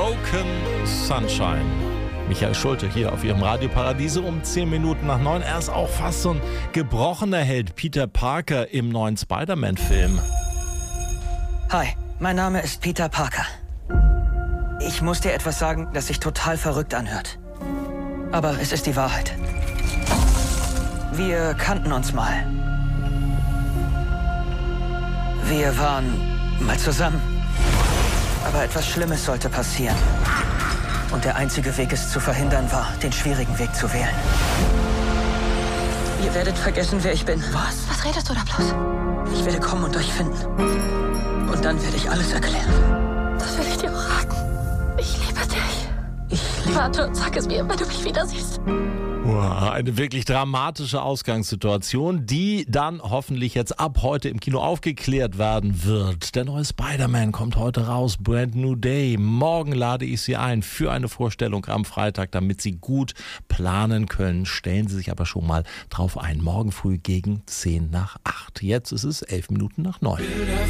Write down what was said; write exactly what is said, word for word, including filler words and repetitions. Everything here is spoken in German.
Broken Sunshine. Michael Schulte hier auf Ihrem Radio Paradiso um zehn Minuten nach neun. Er ist auch fast so ein gebrochener Held, Peter Parker im neuen Spider-Man-Film. Hi, mein Name ist Peter Parker. Ich muss dir etwas sagen, das sich total verrückt anhört. Aber es ist die Wahrheit. Wir kannten uns mal. Wir waren mal zusammen. Aber etwas Schlimmes sollte passieren. Und der einzige Weg, es zu verhindern, war, den schwierigen Weg zu wählen. Ihr werdet vergessen, wer ich bin. Was? Was redest du da bloß? Ich werde kommen und euch finden. Und dann werde ich alles erklären. Das will ich dir auch raten. Ich liebe dich. Ich liebe... Warte und sag es mir, wenn du mich wieder siehst. Wow, eine wirklich dramatische Ausgangssituation, die dann hoffentlich jetzt ab heute im Kino aufgeklärt werden wird. Der neue Spider-Man kommt heute raus, Brand New Day. Morgen lade ich Sie ein für eine Vorstellung am Freitag, damit Sie gut planen können. Stellen Sie sich aber schon mal drauf ein. Morgen früh gegen zehn nach acht. Jetzt ist es elf Minuten nach neun.